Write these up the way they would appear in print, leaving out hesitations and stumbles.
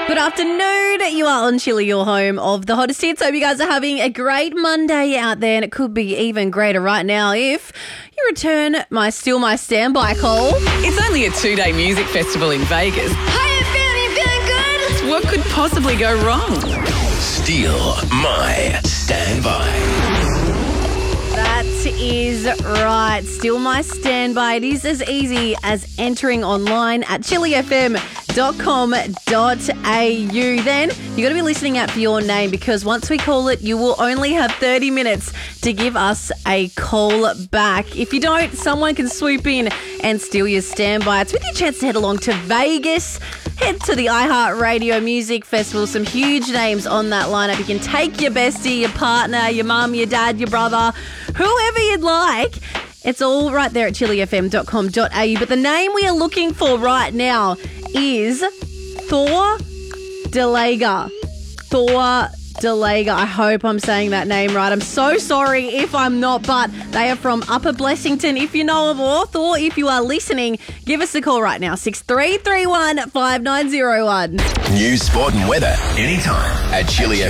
Good afternoon. You are on Chili, your home of the hottest hits. Hope you guys are having a great Monday out there, and it could be even greater right now if you return my standby call. It's only a 2-day music festival in Vegas. How you feeling good? What could possibly go wrong? Steal my standby. That is right. Still my standby. It is as easy as entering online at chilifm.com.au. Then you got to be listening out for your name, because once we call it, you will only have 30 minutes to give us a call back. If you don't, someone can swoop in and steal your standby. It's with your chance to head along to Vegas. Head to the iHeartRadio Music Festival. Some huge names on that lineup. You can take your bestie, your partner, your mum, your dad, your brother, whoever you'd like. It's all right there at chilifm.com.au. But the name we are looking for right now is Thor Delager. Thor Delager. I hope I'm saying that name right. I'm so sorry if I'm not, but they are from Upper Blessington. If you know of or Thor, if you are listening, give us a call right now, 6331 5901. News, sport and weather anytime at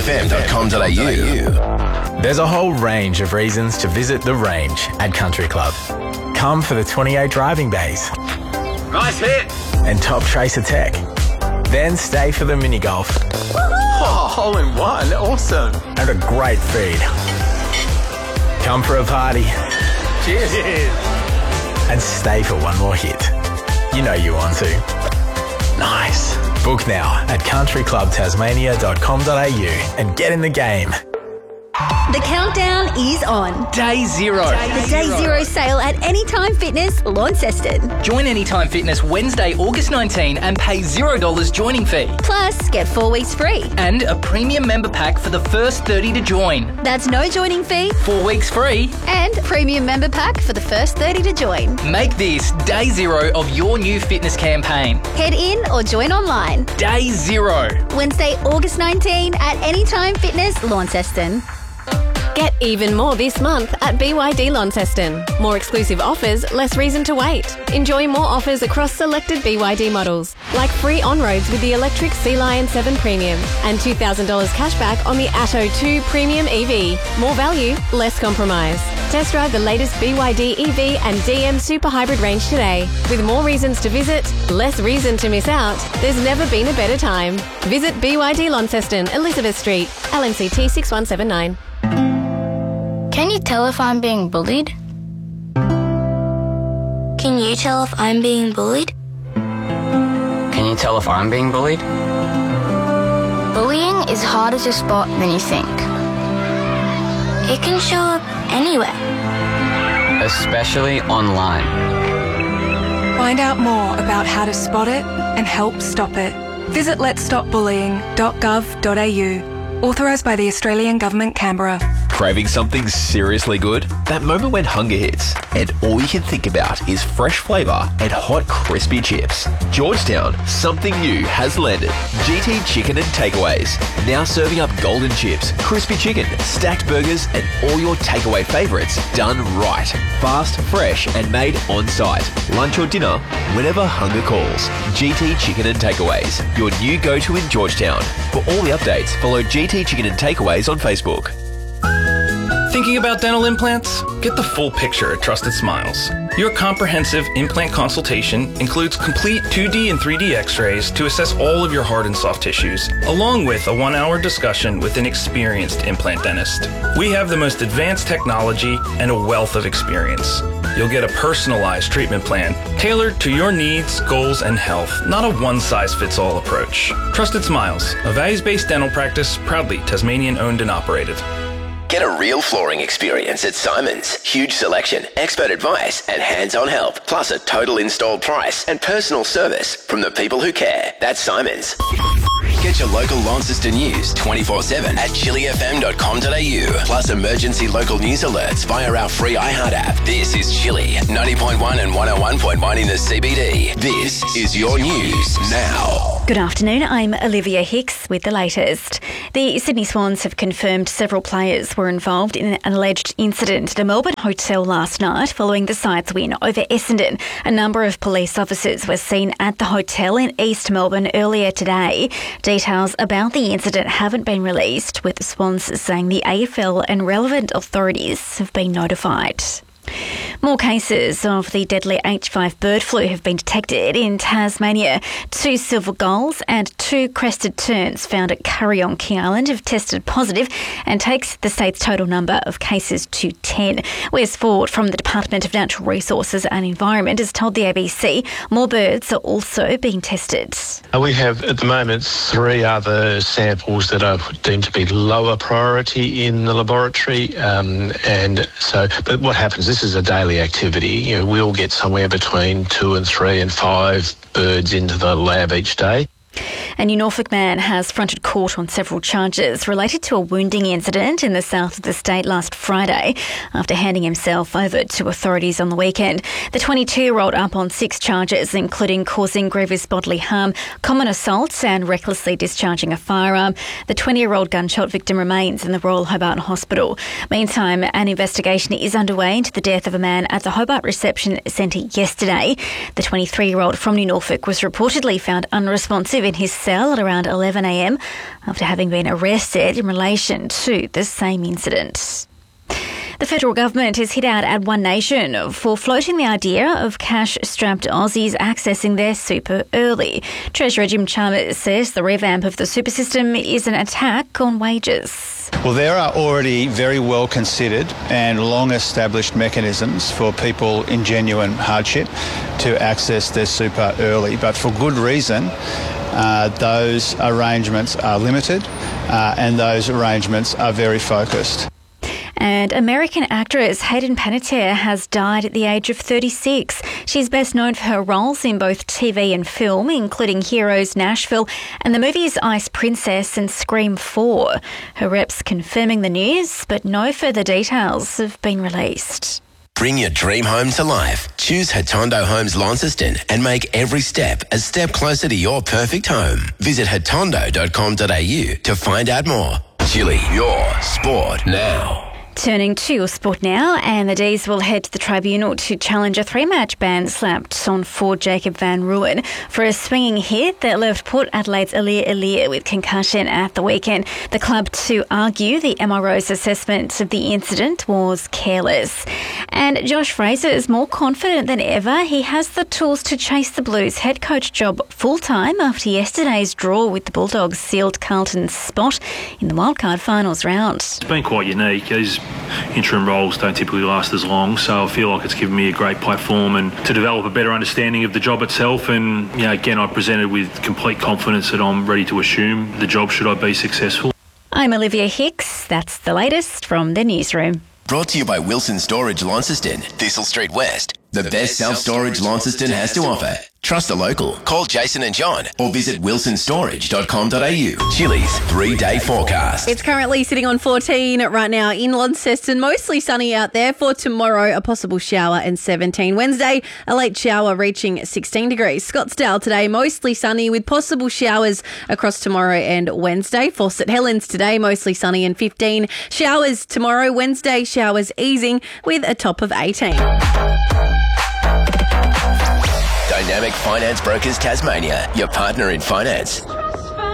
chilifm.com.au. There's a whole range of reasons to visit the range at Country Club. Come for the 28 driving bays. Nice hit. And top tracer tech. Then stay for the mini golf. Oh, hole in one. Awesome. And a great feed. Come for a party. Cheers. And stay for one more hit. You know you want to. Nice. Book now at countryclubtasmania.com.au and get in the game. The countdown is on. Day zero. The Day Zero sale at Anytime Fitness, Launceston. Join Anytime Fitness Wednesday, August 19 and pay $0 joining fee. Plus, get 4 weeks free. And a premium member pack for the first 30 to join. That's no joining fee. 4 weeks free. And premium member pack for the first 30 to join. Make this Day Zero of your new fitness campaign. Head in or join online. Day Zero. Wednesday, August 19 at Anytime Fitness, Launceston. Get even more this month at BYD Launceston. More exclusive offers, less reason to wait. Enjoy more offers across selected BYD models, like free on-roads with the electric Sea Lion 7 Premium and $2,000 cashback on the Atto 2 Premium EV. More value, less compromise. Test drive the latest BYD EV and DM Super Hybrid range today. With more reasons to visit, less reason to miss out, there's never been a better time. Visit BYD Launceston, Elizabeth Street, LNCT 6179. Can you tell if I'm being bullied? Can you tell if I'm being bullied? Can you tell if I'm being bullied? Bullying is harder to spot than you think. It can show up anywhere. Especially online. Find out more about how to spot it and help stop it. Visit letsstopbullying.gov.au. Authorised by the Australian Government, Canberra. Craving something seriously good? That moment when hunger hits and all you can think about is fresh flavour and hot crispy chips. Georgetown, something new has landed. GT Chicken and Takeaways. Now serving up golden chips, crispy chicken, stacked burgers and all your takeaway favourites done right. Fast, fresh and made on site. Lunch or dinner, whenever hunger calls. GT Chicken and Takeaways, your new go-to in Georgetown. For all the updates, follow GT Chicken and Takeaways on Facebook. Thinking about dental implants? Get the full picture at Trusted Smiles. Your comprehensive implant consultation includes complete 2D and 3D x-rays to assess all of your hard and soft tissues, along with a 1-hour discussion with an experienced implant dentist. We have the most advanced technology and a wealth of experience. You'll get a personalized treatment plan tailored to your needs, goals, and health, not a one-size-fits-all approach. Trusted Smiles, a values-based dental practice proudly Tasmanian-owned and operated. Get a real flooring experience at Simon's. Huge selection, expert advice, and hands-on help. Plus a total installed price and personal service from the people who care. That's Simon's. Get your local Launceston news 24/7 at chilifm.com.au. Plus emergency local news alerts via our free iHeart app. This is Chili, 90.1 and 101.1 in the CBD. This is your news now. Good afternoon, I'm Olivia Hicks with the latest. The Sydney Swans have confirmed several players were involved in an alleged incident at a Melbourne hotel last night following the side's win over Essendon. A number of police officers were seen at the hotel in East Melbourne earlier today. Details about the incident haven't been released, with the Swans saying the AFL and relevant authorities have been notified. More cases of the deadly H5 bird flu have been detected in Tasmania. 2 silver gulls and 2 crested terns found at Curry on King Island have tested positive and takes the state's total number of cases to 10. Wes Ford from the Department of Natural Resources and Environment has told the ABC more birds are also being tested. We have at the moment 3 other samples that are deemed to be lower priority in the laboratory. But what happens, this is a daily activity. We'll get somewhere between 2 and 3 and 5 birds into the lab each day. A New Norfolk man has fronted court on several charges related to a wounding incident in the south of the state last Friday after handing himself over to authorities on the weekend. The 22-year-old up on 6 charges, including causing grievous bodily harm, common assault and recklessly discharging a firearm. The 20-year-old gunshot victim remains in the Royal Hobart Hospital. Meantime, an investigation is underway into the death of a man at the Hobart Reception Centre yesterday. The 23-year-old from New Norfolk was reportedly found unresponsive in his cell at around 11 a.m. after having been arrested in relation to the same incident. The federal government has hit out at One Nation for floating the idea of cash-strapped Aussies accessing their super early. Treasurer Jim Chalmers says the revamp of the super system is an attack on wages. Well, there are already very well considered and long established mechanisms for people in genuine hardship to access their super early, but for good reason. Those arrangements are limited and those arrangements are very focused. And American actress Hayden Panettiere has died at the age of 36. She's best known for her roles in both TV and film, including Heroes, Nashville, and the movies Ice Princess and Scream 4. Her reps confirming the news, but no further details have been released. Bring your dream home to life. Choose Hatondo Homes Launceston and make every step a step closer to your perfect home. Visit hatondo.com.au to find out more. Chili, your sport now. Turning to your sport now, and the D's will head to the tribunal to challenge a 3-match ban slapped on Ford Jacob van Rooyen for a swinging hit that left Port Adelaide's Aliir with concussion at the weekend. The club to argue the MRO's assessment of the incident was careless. And Josh Fraser is more confident than ever. He has the tools to chase the Blues head coach job full-time after yesterday's draw with the Bulldogs sealed Carlton's spot in the wildcard finals round. It's been quite unique. These interim roles don't typically last as long, so I feel like it's given me a great platform and to develop a better understanding of the job itself. And again, I presented with complete confidence that I'm ready to assume the job should I be successful. I'm Olivia Hicks. That's the latest from the newsroom. Brought to you by Wilson Storage Launceston, Thistle Street West. The best self-storage Launceston has to offer. Trust a local. Call Jason and John or visit wilsonstorage.com.au. Chili's 3-day forecast. It's currently sitting on 14 right now in Launceston. Mostly sunny out there. For tomorrow, a possible shower and 17. Wednesday, a late shower reaching 16 degrees. Scottsdale today, mostly sunny with possible showers across tomorrow and Wednesday. For St Helens today, mostly sunny and 15. Showers tomorrow, Wednesday, showers easing with a top of 18. Dynamic Finance Brokers Tasmania, your partner in finance.